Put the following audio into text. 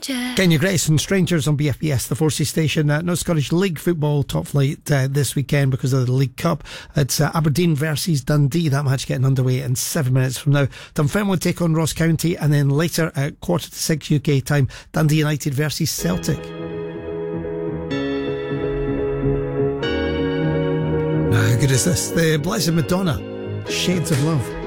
Kenya Grace and Strangers on BFBS, the Forces station. No Scottish League football top flight this weekend because of the League Cup. It's Aberdeen versus Dundee. That match getting underway in 7 minutes from now. Dunfermline take on Ross County, and then later at 6:15 UK time, Dundee United versus Celtic. Now, how good is this? The Blessed Madonna, Shades of Love.